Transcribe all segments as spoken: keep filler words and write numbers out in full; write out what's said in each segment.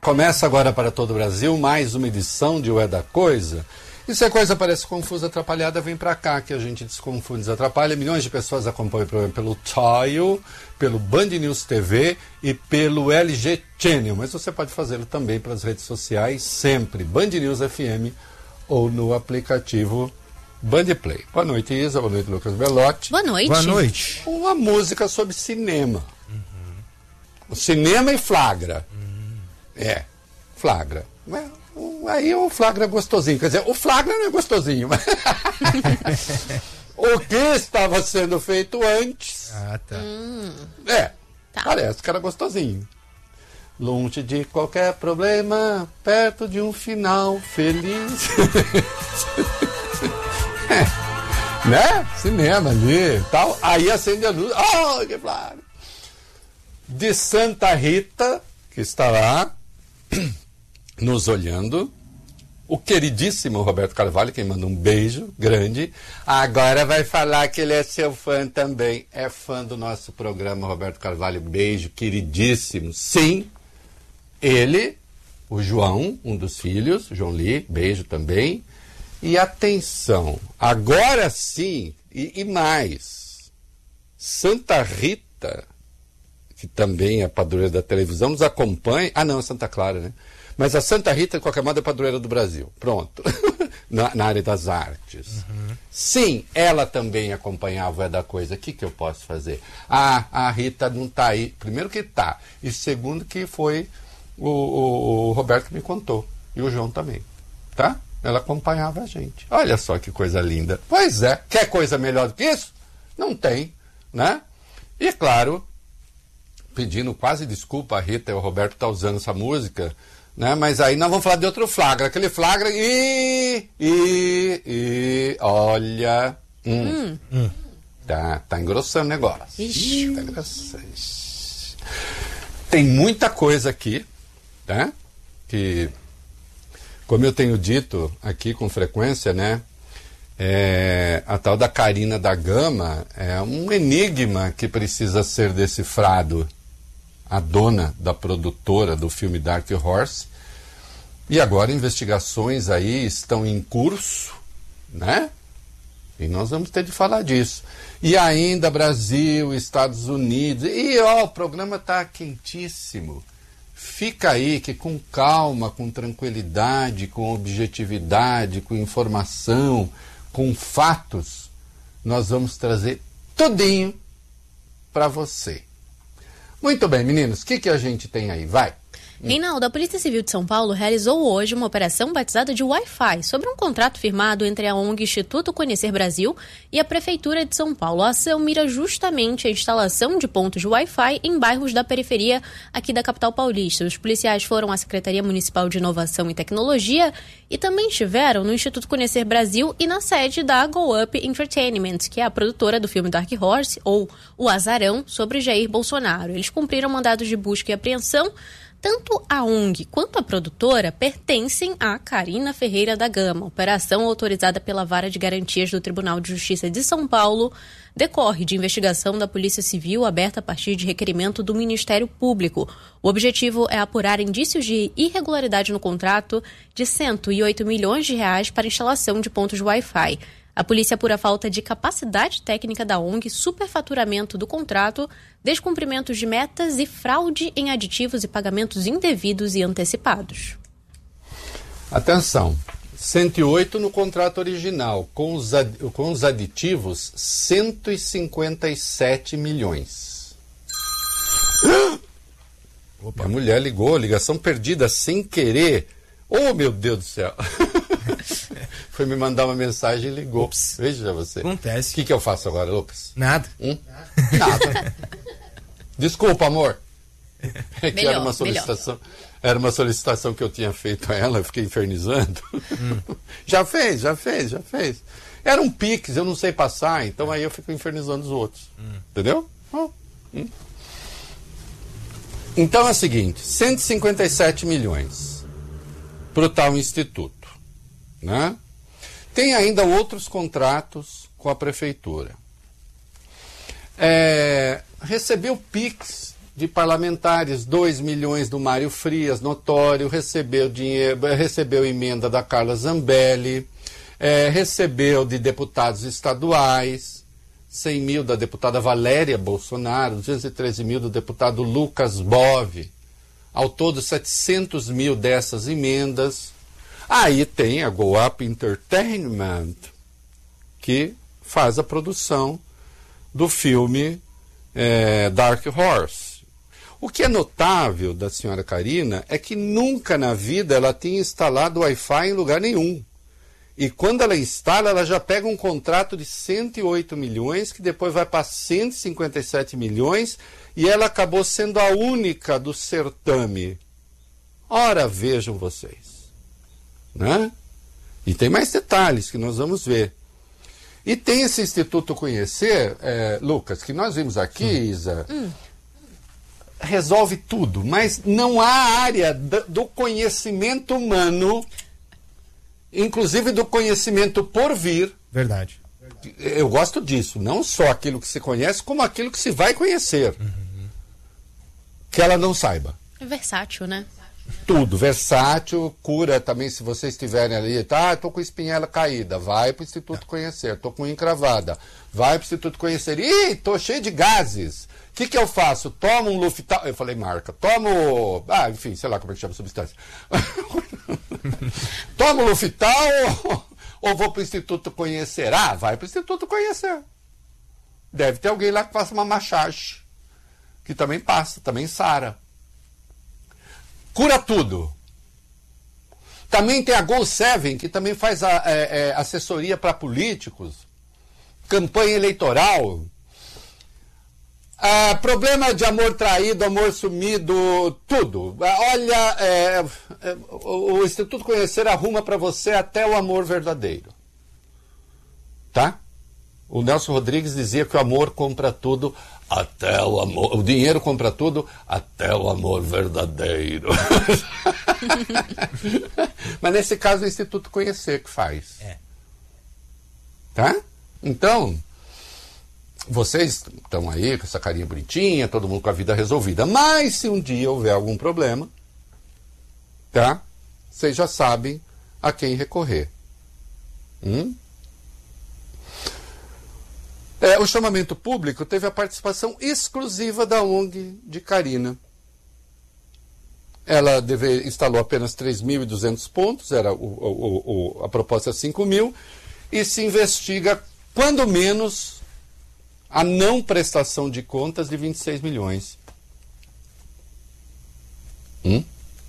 Começa agora para todo o Brasil mais uma edição de O É da Coisa. E se a coisa parece confusa, atrapalhada, vem pra cá que a gente desconfunde, desatrapalha. Milhões de pessoas acompanham o programa pelo Tile, pelo Band News T V e pelo L G Channel. Mas você pode fazê-lo também pelas redes sociais, sempre Band News F M ou no aplicativo Band Play. Boa noite, Isa. Boa noite, Lucas Belotti. Boa noite. Boa noite. Uma música sobre cinema. Uhum. O cinema e flagra. Uhum. É, flagra. Aí o flagra é gostosinho. Quer dizer, o flagra não é gostosinho. Mas o que estava sendo feito antes. Ah, tá. Hum. É, tá. Parece que era gostosinho. Longe de qualquer problema, perto de um final feliz. É, né? Cinema ali e tal. Aí acende a luz. Oh, que flagra! De Santa Rita, que está lá, nos olhando. O queridíssimo Roberto Carvalho, quem manda um beijo grande. Agora vai falar que ele é seu fã também. É fã do nosso programa, Roberto Carvalho. Beijo, queridíssimo. Sim, ele, o João, um dos filhos, João Lee, beijo também. E atenção, agora sim, e, e mais, Santa Rita, que também é padroeira da televisão, nos acompanha. Ah, não, é Santa Clara, né? Mas a Santa Rita, de qualquer modo, é padroeira do Brasil. Pronto. na, na área das artes. Uhum. Sim, ela também acompanhava o É da Coisa. O que, que eu posso fazer? Ah, a Rita não está aí. Primeiro que está. E segundo que foi o, o, o Roberto que me contou. E o João também. Tá? Ela acompanhava a gente. Olha só que coisa linda. Pois é. Quer coisa melhor do que isso? Não tem. Né? E claro, pedindo quase desculpa a Rita e o Roberto tá usando essa música, né? Mas aí nós vamos falar de outro flagra. Aquele flagra e... e... e... olha... Hum, hum. Tá, tá engrossando o negócio. Ixi. Tá engrossando. Tem muita coisa aqui, tá? Que, como eu tenho dito aqui com frequência, né? É, a tal da Carina da Gama é um enigma que precisa ser decifrado. A dona da produtora do filme Dark Horse. E agora investigações aí estão em curso, né? E nós vamos ter de falar disso. E ainda Brasil, Estados Unidos. E ó, o programa está quentíssimo. Fica aí que com calma, com tranquilidade, com objetividade, com informação, com fatos, nós vamos trazer tudinho para você. Muito bem, meninos, o que, que a gente tem aí? Vai! Reinaldo, a Polícia Civil de São Paulo realizou hoje uma operação batizada de Wi-Fi sobre um contrato firmado entre a ONG Instituto Conhecer Brasil e a Prefeitura de São Paulo. A ação mira justamente a instalação de pontos de Wi-Fi em bairros da periferia aqui da capital paulista. Os policiais foram à Secretaria Municipal de Inovação e Tecnologia e também estiveram no Instituto Conhecer Brasil e na sede da Go Up Entertainment, que é a produtora do filme Dark Horse, ou O Azarão, sobre Jair Bolsonaro. Eles cumpriram mandados de busca e apreensão. Tanto a ONG quanto a produtora pertencem a Carina Ferreira da Gama. A operação, autorizada pela Vara de Garantias do Tribunal de Justiça de São Paulo, decorre de investigação da Polícia Civil aberta a partir de requerimento do Ministério Público. O objetivo é apurar indícios de irregularidade no contrato de cento e oito milhões de reais para instalação de pontos de Wi-Fi. A polícia apura a falta de capacidade técnica da ONG, superfaturamento do contrato, descumprimentos de metas e fraude em aditivos e pagamentos indevidos e antecipados. Atenção, cento e oito no contrato original, com os, ad, com os aditivos, cento e cinquenta e sete milhões. Opa. A mulher ligou, ligação perdida sem querer. Oh, meu Deus do céu! Foi me mandar uma mensagem e ligou. Ops. Veja você. Acontece. O que, que eu faço agora, Lucas? Nada. Hum? Nada. Desculpa, amor. É que melhor, era uma solicitação. Era uma solicitação que eu tinha feito a ela, eu fiquei infernizando. Hum. Já fez, já fez, já fez. Era um Pix, eu não sei passar, então aí eu fico infernizando os outros. Hum. Entendeu? Oh. Hum. Então é o seguinte, cento e cinquenta e sete milhões para o tal instituto, né? Tem ainda outros contratos com a prefeitura. É, recebeu Pix de parlamentares, dois milhões do Mário Frias, notório, recebeu dinheiro, recebeu emenda da Carla Zambelli, é, recebeu de deputados estaduais, cem mil da deputada Valéria Bolsonaro, duzentos e treze mil do deputado Lucas Bove, ao todo setecentos mil dessas emendas. Aí tem a Go Up Entertainment, que faz a produção do filme é, Dark Horse. O que é notável da senhora Karina é que nunca na vida ela tinha instalado Wi-Fi em lugar nenhum. E quando ela instala, ela já pega um contrato de cento e oito milhões, que depois vai para cento e cinquenta e sete milhões, e ela acabou sendo a única do certame. Ora, vejam vocês. Né? E tem mais detalhes que nós vamos ver. E tem esse Instituto Conhecer, é, Lucas, que nós vimos aqui, hum. Isa... Hum. resolve tudo, mas não há área do conhecimento humano, inclusive do conhecimento por vir. Verdade. Eu gosto disso, não só aquilo que se conhece, como aquilo que se vai conhecer. Uhum. Que ela não saiba. É versátil, né? Tudo, versátil, cura também, se vocês estiverem ali, tá, tô com espinhela caída, vai pro Instituto Conhecer, tô com encravada, vai pro Instituto Conhecer, ih, tô cheio de gases. O que que eu faço? Tomo um Luftal... Eu falei marca. Tomo... Ah, enfim, sei lá como é que chama a substância. Tomo Luftal ou, ou vou para o Instituto Conhecer? Ah, vai para o Instituto Conhecer. Deve ter alguém lá que faça uma massagem. Que também passa, também sara. Cura tudo. Também tem a Go Seven, que também faz a, é, é, assessoria para políticos. Campanha eleitoral. Ah, problema de amor traído, amor sumido, tudo. Ah, olha, é, é, o, o Instituto Conhecer arruma para você até o amor verdadeiro. Tá? O Nelson Rodrigues dizia que o amor compra tudo, até o amor... O dinheiro compra tudo, até o amor verdadeiro. Mas nesse caso é o Instituto Conhecer que faz. É. Tá? Então... Vocês estão aí com essa carinha bonitinha, todo mundo com a vida resolvida. Mas se um dia houver algum problema, tá? Vocês já sabem a quem recorrer. Hum? É, o chamamento público teve a participação exclusiva da O N G de Karina. Ela deve, instalou apenas três mil e duzentos pontos, era o, o, o, a proposta é cinco mil, e se investiga, quando menos, a não prestação de contas de vinte e seis milhões. Hum?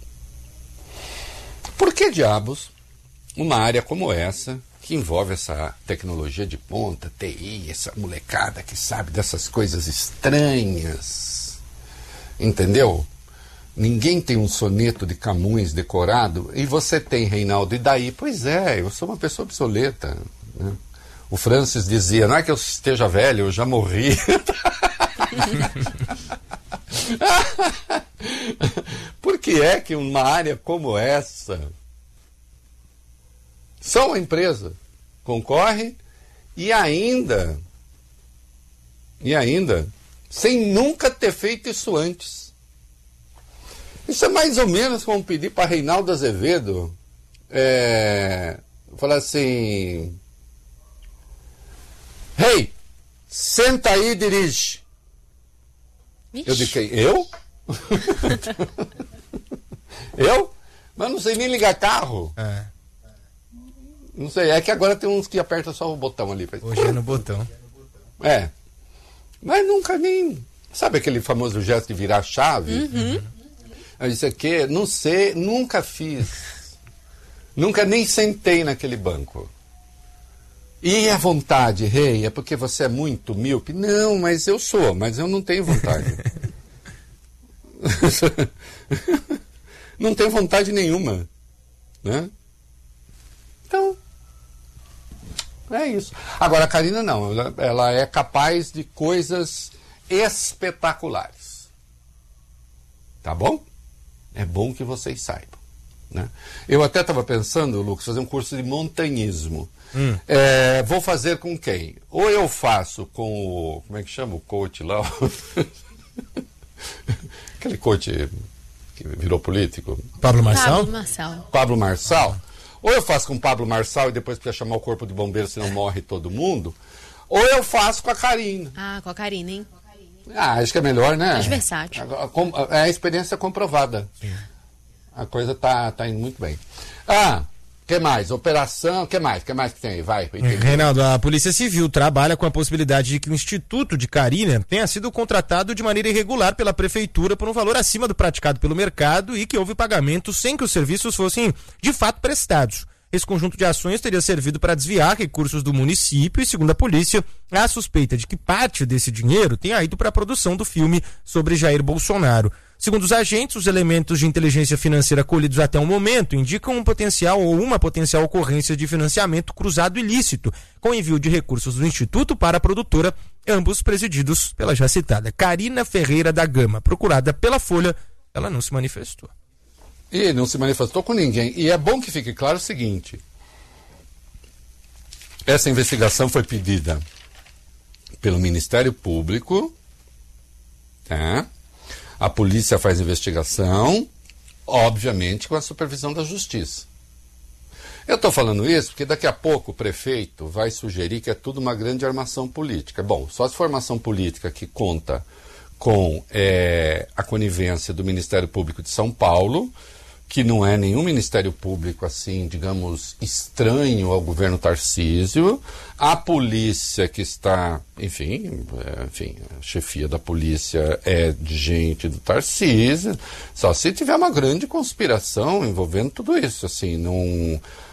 Por que diabos uma área como essa, que envolve essa tecnologia de ponta, T I, essa molecada que sabe dessas coisas estranhas, entendeu? Ninguém tem um soneto de Camões decorado, e você tem, Reinaldo, e daí? Pois é, eu sou uma pessoa obsoleta, né? O Francis dizia, não é que eu esteja velho, eu já morri. Por que é que uma área como essa, só uma empresa concorre e ainda, e ainda, sem nunca ter feito isso antes? Isso é mais ou menos como pedir para Reinaldo Azevedo é, falar assim... Hey, senta aí e dirige. Ixi. Eu disse, eu? Eu? Mas não sei nem ligar carro. É. Não sei, é que agora tem uns que apertam só o botão ali. Hoje é no botão. É. Mas nunca nem... Sabe aquele famoso gesto de virar a chave? Uhum. Eu disse aqui, não sei, nunca fiz. Nunca nem sentei naquele banco. E a vontade, rei, é porque você é muito míope? Não, mas eu sou, mas eu não tenho vontade. Não tenho vontade nenhuma. Né? Então, é isso. Agora, a Karina não, ela, ela é capaz de coisas espetaculares. Tá bom? É bom que vocês saibam. Né? Eu até estava pensando, Lucas, fazer um curso de montanhismo. Hum. É, vou fazer com quem? Ou eu faço com o... Como é que chama o coach lá? Aquele coach que virou político. Pablo Marçal? Pablo Marçal. Pablo Marçal. Ou eu faço com o Pablo Marçal e depois precisa chamar o corpo de bombeiro, senão morre todo mundo. Ou eu faço com a Karina. Ah, com a Karina, hein? Ah, acho que é melhor, né? Mais versátil. É a experiência comprovada. Sim. A coisa tá, tá indo muito bem. Ah, o que mais? Operação, o que mais? O que mais que tem aí? Vai. Reinaldo, a Polícia Civil trabalha com a possibilidade de que o Instituto de Carina tenha sido contratado de maneira irregular pela Prefeitura por um valor acima do praticado pelo mercado e que houve pagamento sem que os serviços fossem de fato prestados. Esse conjunto de ações teria servido para desviar recursos do município e, segundo a polícia, há suspeita de que parte desse dinheiro tenha ido para a produção do filme sobre Jair Bolsonaro. Segundo os agentes, os elementos de inteligência financeira colhidos até o momento indicam um potencial ou uma potencial ocorrência de financiamento cruzado ilícito, com envio de recursos do Instituto para a produtora, ambos presididos pela já citada Karina Ferreira da Gama. Procurada pela Folha, ela não se manifestou. E não se manifestou com ninguém. E é bom que fique claro o seguinte: essa investigação foi pedida pelo Ministério Público, tá? A polícia faz investigação, obviamente com a supervisão da Justiça. Eu estou falando isso porque daqui a pouco o prefeito vai sugerir que é tudo uma grande armação política. Bom, só se for armação política que conta com é, a conivência do Ministério Público de São Paulo, que não é nenhum Ministério Público, assim, digamos, estranho ao governo Tarcísio, a polícia que está, enfim, é, enfim, a chefia da polícia é de gente do Tarcísio, só se tiver uma grande conspiração envolvendo tudo isso, assim, não...